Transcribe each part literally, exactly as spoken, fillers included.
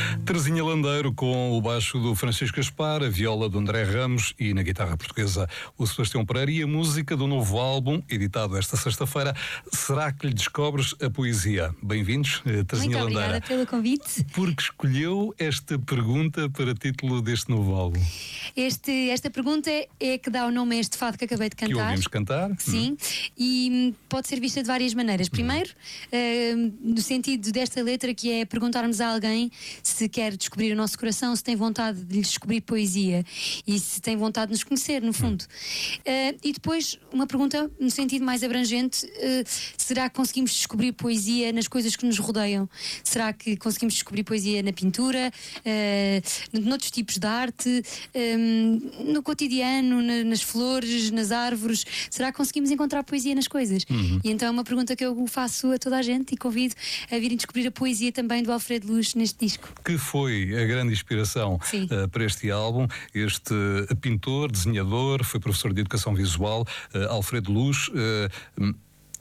Terezinha Landeiro com o baixo do Francisco Gaspar, a viola do André Ramos e na guitarra portuguesa o Sebastião Pereira e a música do novo álbum, editado esta sexta-feira, Será que lhe descobres a poesia? Bem-vindos, Terezinha Landeiro. Muito obrigada pelo convite. Porque escolheu esta pergunta para título deste novo álbum? Este, esta pergunta é que dá o nome a este fado que acabei de cantar. Que ouvimos cantar. Sim, hum. e pode ser vista de várias maneiras. Primeiro, hum. uh, no sentido desta letra, que é perguntarmos a alguém se quer descobrir o nosso coração, se tem vontade de lhe descobrir poesia e se tem vontade de nos conhecer, no fundo. Uh, e depois, uma pergunta no sentido mais abrangente, uh, será que conseguimos descobrir poesia nas coisas que nos rodeiam? Será que conseguimos descobrir poesia na pintura, uh, noutros tipos de arte, um, no cotidiano, na, nas flores, nas árvores? Será que conseguimos encontrar poesia nas coisas? Uhum. E então é uma pergunta que eu faço a toda a gente e convido a virem descobrir a poesia também do Alfredo Luz neste disco. Que foi a grande inspiração uh, para este álbum. Este uh, pintor, desenhador, foi professor de Educação Visual, uh, Alfredo Luz, uh,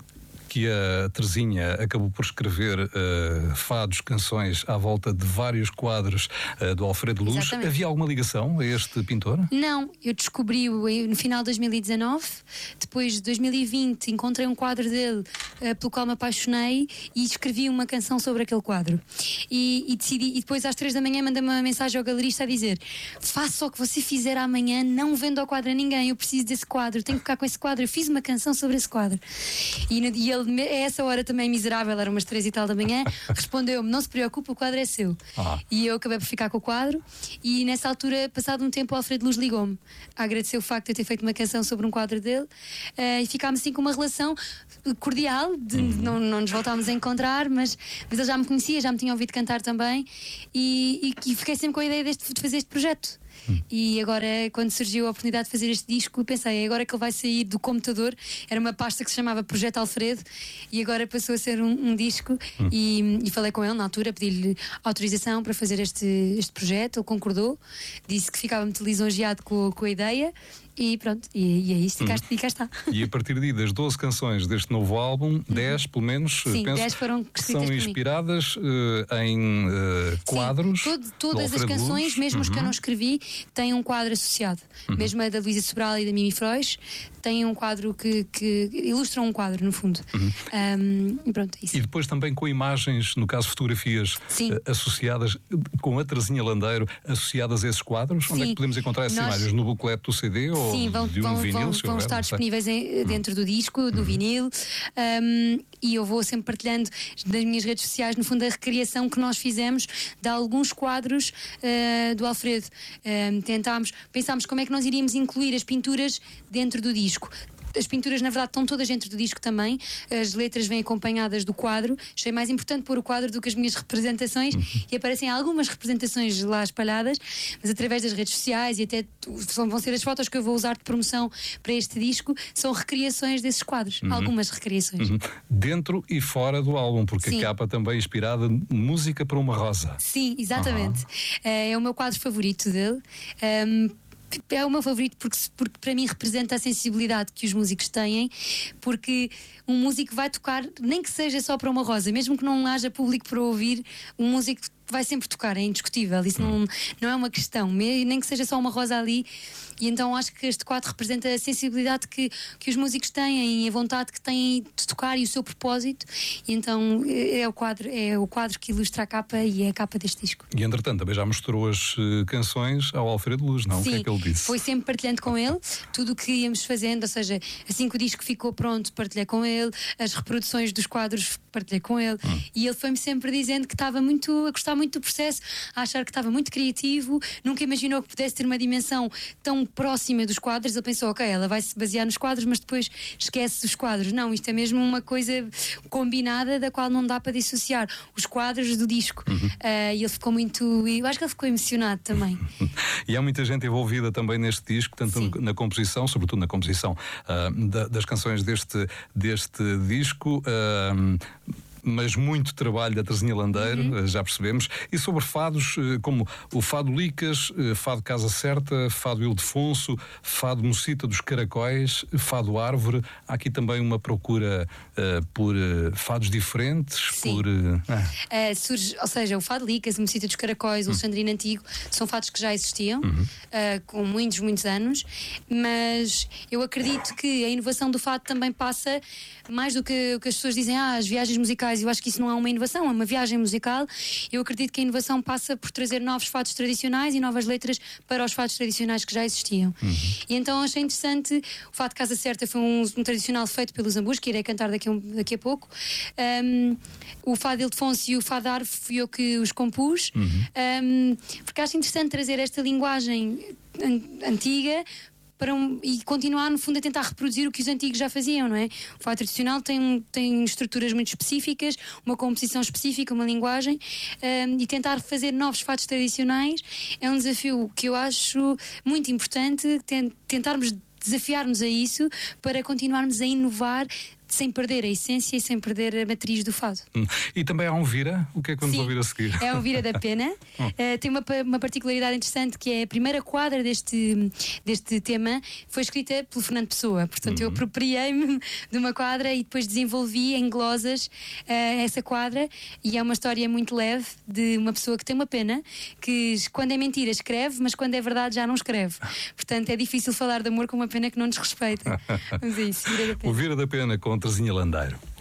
que a Terezinha acabou por escrever uh, fados, canções à volta de vários quadros uh, do Alfredo Luz. Exatamente. Havia alguma ligação a este pintor? Não, eu descobri-o no final de dois mil e dezanove, depois de dois mil e vinte encontrei um quadro dele uh, pelo qual me apaixonei e escrevi uma canção sobre aquele quadro. E, e decidi, e depois às três da manhã mandei uma mensagem ao galerista a dizer: faça o que você fizer amanhã, não venda o quadro a ninguém, eu preciso desse quadro, tenho que ficar com esse quadro, eu fiz uma canção sobre esse quadro. E, e ele, a essa hora também miserável, eram umas três e tal da manhã, respondeu-me: não se preocupe, o quadro é seu. Ah. E eu acabei por ficar com o quadro e nessa altura, passado um tempo, o Alfredo Luz ligou-me a agradecer o facto de eu ter feito uma canção sobre um quadro dele, uh, e ficámos assim com uma relação cordial, de, uhum. não, não nos voltámos a encontrar, mas, mas ele já me conhecia, já me tinha ouvido cantar também e, e, e fiquei sempre com a ideia deste, de fazer este projeto. Hum. E agora, quando surgiu a oportunidade de fazer este disco, pensei, agora que ele vai sair do computador, era uma pasta que se chamava Projeto Alfredo e agora passou a ser um, um disco. Hum. e, e falei com ele na altura, pedi-lhe autorização para fazer este, este projeto, ele concordou, disse que ficava muito lisonjeado com, com a ideia. E pronto, e, e é isto, hum. e cá está. E a partir daí, das doze canções deste novo álbum, dez pelo menos, Sim, penso, dez foram são inspiradas uh, em uh, quadros. Sim, todo, todas as canções, Luz. mesmo as uhum. que eu não escrevi, têm um quadro associado. Uhum. Mesmo a da Luísa Sobral e da Mimi Frois, têm um quadro que, que ilustram um quadro, no fundo. Uhum. Um, e pronto, é isso. E depois também com imagens, no caso fotografias, uh, associadas, com a Terezinha Landeiro, associadas a esses quadros? Sim. Onde é que podemos encontrar essas Nós... imagens? No booklet do C D? Ou Sim, vão, de um vão, vinil, vão, se vão houver, estar disponíveis em, dentro do disco, do uhum. vinil, um, e eu vou sempre partilhando nas minhas redes sociais, no fundo, a recriação que nós fizemos de alguns quadros uh, do Alfredo. Um, tentámos, pensámos como é que nós iríamos incluir as pinturas dentro do disco. As pinturas, na verdade, estão todas dentro do disco também. As letras vêm acompanhadas do quadro. Achei mais importante pôr o quadro do que as minhas representações. Uhum. E aparecem algumas representações lá espalhadas, mas através das redes sociais e até vão ser as fotos que eu vou usar de promoção para este disco, são recriações desses quadros. Uhum. Algumas recriações. Uhum. Dentro e fora do álbum, porque Sim. a capa também é inspirada em Música para uma Rosa. Sim, exatamente. Uhum. É o meu quadro favorito dele. Um, É o meu favorito porque, porque para mim representa a sensibilidade que os músicos têm, porque um músico vai tocar, nem que seja só para uma rosa, mesmo que não haja público para ouvir, um músico vai sempre tocar, é indiscutível, isso não, não é uma questão, nem que seja só uma rosa ali. E então acho que este quadro representa a sensibilidade que, que os músicos têm e a vontade que têm de tocar e o seu propósito. E então é o quadro, é o quadro que ilustra a capa e é a capa deste disco. E entretanto também já mostrou as uh, canções ao Alfredo Luz, não? Sim, o que é que ele disse? Foi sempre partilhando com ele tudo o que íamos fazendo, ou seja, assim que o disco ficou pronto, partilhei com ele, as reproduções dos quadros partilhei com ele, hum. e ele foi-me sempre dizendo que estava muito a gostar muito do processo, a achar que estava muito criativo, nunca imaginou que pudesse ter uma dimensão tão próxima dos quadros. Ele pensou, ok, ela vai se basear nos quadros, mas depois esquece os quadros. Não, isto é mesmo uma coisa combinada da qual não dá para dissociar os quadros do disco. Uhum. Uh, e ele ficou muito, eu acho que ele ficou emocionado também. E há muita gente envolvida também neste disco, tanto Sim. na composição, sobretudo na composição uh, da, das canções deste, deste disco. Uh, mas muito trabalho da Teresinha Landeiro, uhum. já percebemos. E sobre fados, como o Fado Licas, Fado Casa Certa, Fado Ildefonso, Fado Mocita dos Caracóis, Fado Árvore. Há aqui também uma procura uh, por uh, fados diferentes. Sim. Por, uh, uh, surge, ou seja, o Fado Licas, o Mocita dos Caracóis, o Alexandrino Antigo, são fados que já existiam, uhum. uh, com muitos, muitos anos, mas eu acredito que a inovação do fado também passa mais do que o que as pessoas dizem, ah, as viagens musicais. Eu acho que isso não é uma inovação, é uma viagem musical. Eu acredito que a inovação passa por trazer novos fados tradicionais e novas letras para os fados tradicionais que já existiam. Uhum. E então achei interessante. O Fado Casa Certa foi um, um tradicional feito pelo Zambus, que irei cantar daqui a, um, daqui a pouco. Um, o Fado Ildefonso e o Fado Árvore fui eu que os compus, uhum. um, porque acho interessante trazer esta linguagem an- antiga para um, e continuar, no fundo, a tentar reproduzir o que os antigos já faziam, não é? O fado tradicional tem, tem estruturas muito específicas, uma composição específica, uma linguagem, um, e tentar fazer novos fados tradicionais é um desafio que eu acho muito importante, tentarmos desafiar-nos a isso para continuarmos a inovar sem perder a essência e sem perder a matriz do fado. Hum. E também há um vira, o que é que vamos Sim, ouvir a seguir? É um Vira da Pena. hum. uh, tem uma, uma particularidade interessante, que é a primeira quadra deste, deste tema foi escrita pelo Fernando Pessoa, portanto uhum. eu apropriei-me de uma quadra e depois desenvolvi em glosas uh, essa quadra, e é uma história muito leve de uma pessoa que tem uma pena, que quando é mentira escreve, mas quando é verdade já não escreve. Portanto é difícil falar de amor com uma pena que não nos respeita. Vamos a isso, Vira da Pena. O Vira da Pena com Teresinha Landeiro.